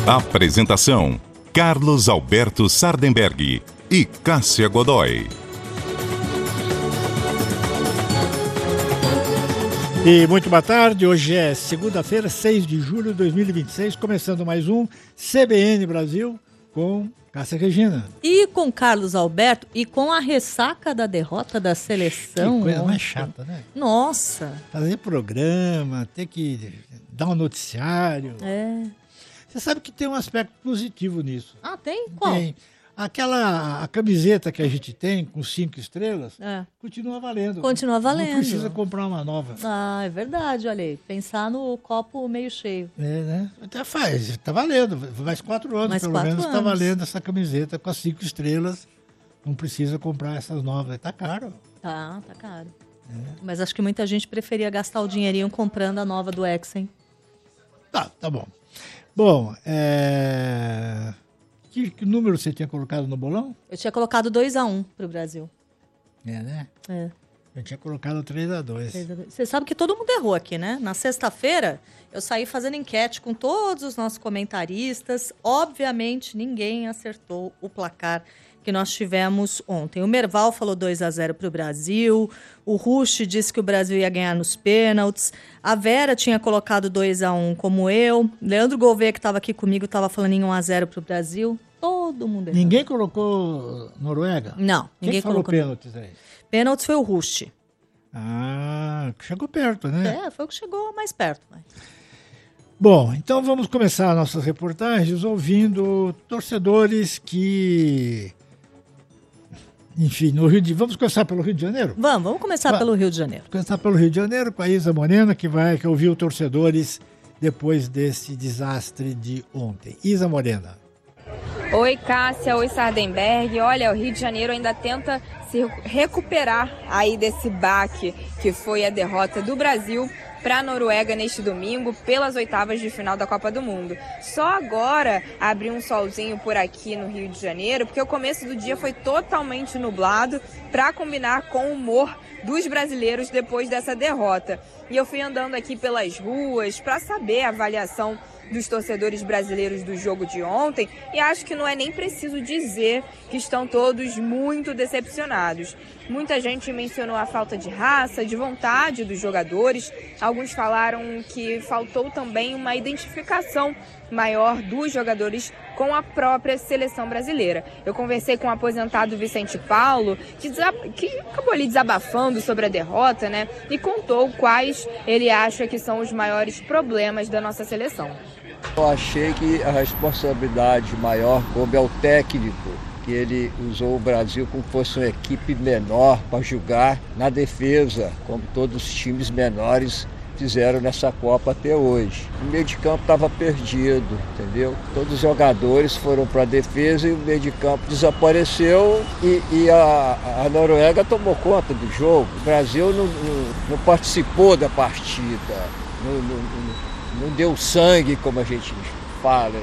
Apresentação: Carlos Alberto Sardenberg e Cássia Godoy. E muito boa tarde, hoje é segunda-feira, 6 de julho de 2026, começando mais um CBN Brasil com Cássia Regina. E com Carlos Alberto e com a ressaca da derrota da seleção. Que coisa mais chata, né? Nossa! Fazer programa, ter que dar um noticiário. É. Você sabe que tem um aspecto positivo nisso. Ah, tem? Qual? Tem. A camiseta que a gente tem, com 5 estrelas, continua valendo. Continua valendo. Não precisa comprar uma nova. Ah, é verdade, olha aí. Pensar no copo meio cheio. É, né? Até faz, tá valendo. Mais 4 anos, Mais pelo 4 menos, anos. tá valendo essa camiseta com as 5 estrelas. Não precisa comprar essas novas. Tá caro. Tá caro. É. Mas acho que muita gente preferia gastar o dinheirinho comprando a nova do Exen. Tá bom. Bom, Que número você tinha colocado no bolão? Eu tinha colocado 2-1 pro Brasil. É, né? É. Eu tinha colocado 3-2. Você sabe que todo mundo errou aqui, né? Na sexta-feira, eu saí fazendo enquete com todos os nossos comentaristas. Obviamente, ninguém acertou o placar que nós tivemos ontem. O Merval falou 2-0 para o Brasil. O Rush disse que o Brasil ia ganhar nos pênaltis. A Vera tinha colocado 2-1 como eu. Leandro Gouveia, que estava aqui comigo, estava falando em 1-0 para o Brasil. Todo mundo errou. Ninguém colocou Noruega? Não, ninguém falou colocou. Pênaltis aí? Pênaltis foi o Rush. Ah, chegou perto, né? Foi o que chegou mais perto. Bom, então vamos começar nossas reportagens ouvindo torcedores que... Enfim, vamos começar pelo Rio de Janeiro? Vamos começar pelo Rio de Janeiro. Começar pelo Rio de Janeiro com a Isa Morena, que ouviu torcedores depois desse desastre de ontem. Isa Morena. Oi, Cássia. Oi, Sardenberg. Olha, o Rio de Janeiro ainda tenta se recuperar aí desse baque que foi a derrota do Brasil para a Noruega neste domingo pelas oitavas de final da Copa do Mundo. Só agora abriu um solzinho por aqui no Rio de Janeiro, porque o começo do dia foi totalmente nublado para combinar com o humor dos brasileiros depois dessa derrota. E eu fui andando aqui pelas ruas para saber a avaliação dos torcedores brasileiros do jogo de ontem e acho que não é nem preciso dizer que estão todos muito decepcionados. Muita gente mencionou a falta de raça, de vontade dos jogadores. Alguns falaram que faltou também uma identificação maior dos jogadores com a própria seleção brasileira. Eu conversei com o aposentado Vicente Paulo, que acabou ali desabafando sobre a derrota, né? E contou quais ele acha que são os maiores problemas da nossa seleção. Eu achei que a responsabilidade maior coube ao técnico, que ele usou o Brasil como fosse uma equipe menor para jogar na defesa, como todos os times menores fizeram nessa Copa até hoje. O meio de campo estava perdido, entendeu? Todos os jogadores foram para a defesa e o meio de campo desapareceu e a Noruega tomou conta do jogo. O Brasil não participou da partida, não deu sangue, como a gente fala.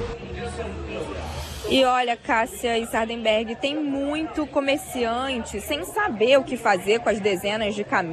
E olha, Cássia e Sardenberg, tem muito comerciante sem saber o que fazer com as dezenas de camisas